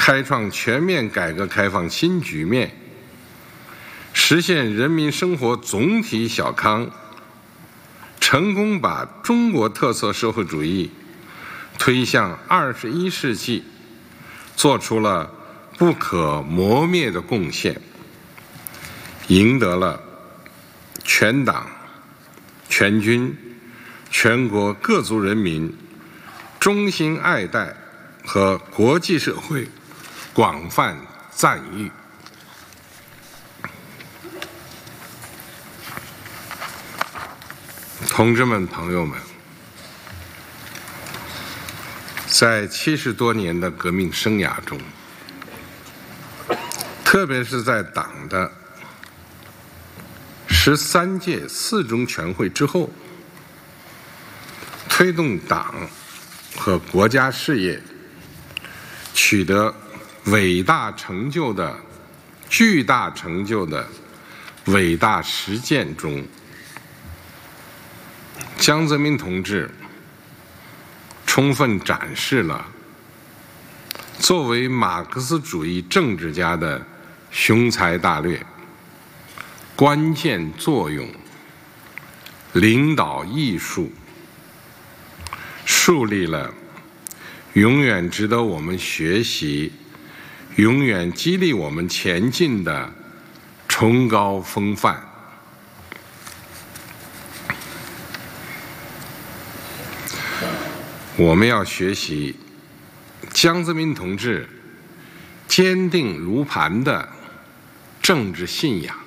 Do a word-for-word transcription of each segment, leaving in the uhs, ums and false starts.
开创全面改革开放新局面，实现人民生活总体小康，成功把中国特色社会主义推向二十一世纪，做出了不可磨灭的贡献，赢得了全党、全军、全国各族人民衷心爱戴和国际社会广泛赞誉。同志们、朋友们，在七十多年的革命生涯中，特别是在党的十三届四中全会之后，推动党和国家事业取得伟大成就的、巨大成就的伟大实践中，江泽民同志充分展示了作为马克思主义政治家的雄才大略、关键作用、领导艺术，树立了永远值得我们学习、永远激励我们前进的崇高风范。我们要学习江泽民同志坚定如磐的政治信仰。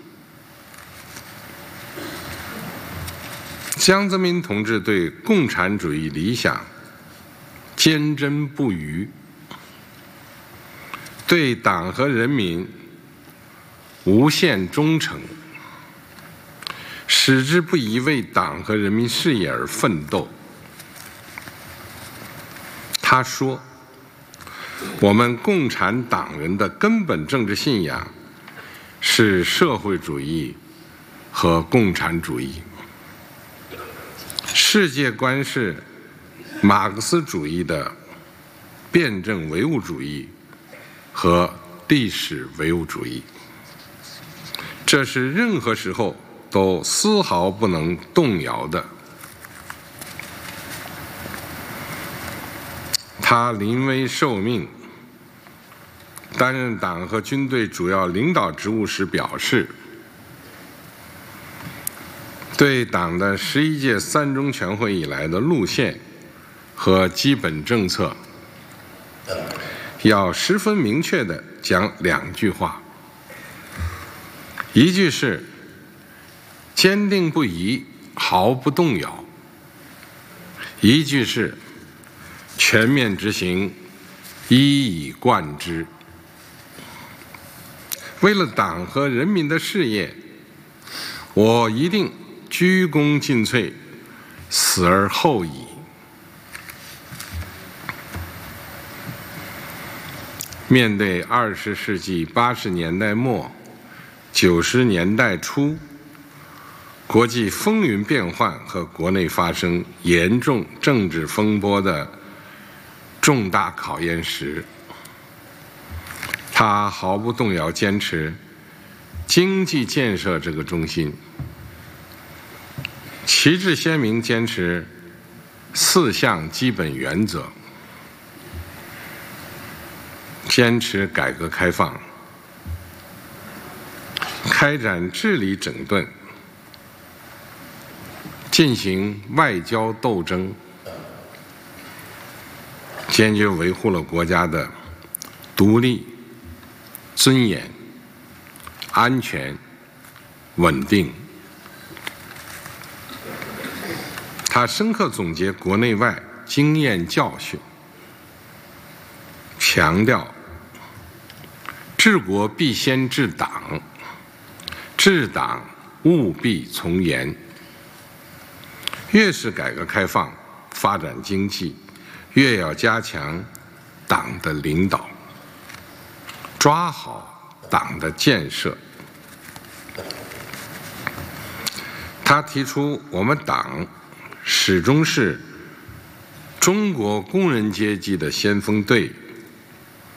江泽民同志对共产主义理想坚贞不渝，对党和人民无限忠诚，矢志不移为党和人民事业而奋斗。他说，我们共产党人的根本政治信仰是社会主义和共产主义，世界观是马克思主义的辩证唯物主义和历史唯物主义，这是任何时候都丝毫不能动摇的。他临危受命，担任党和军队主要领导职务时表示，对党的十一届三中全会以来的路线和基本政策，要十分明确地讲两句话，一句是坚定不移，毫不动摇；一句是全面执行，一以贯之。为了党和人民的事业，我一定鞠躬尽瘁，死而后已。面对二十世纪八十年代末、九十年代初国际风云变幻和国内发生严重政治风波的重大考验时，他毫不动摇坚持经济建设这个中心，旗帜鲜明坚持四项基本原则，坚持改革开放，开展治理整顿，进行外交斗争，坚决维护了国家的独立、尊严、安全、稳定。他深刻总结国内外经验教训，强调治国必先治党，治党务必从严。越是改革开放、发展经济，越要加强党的领导，抓好党的建设。他提出，我们党始终是中国工人阶级的先锋队，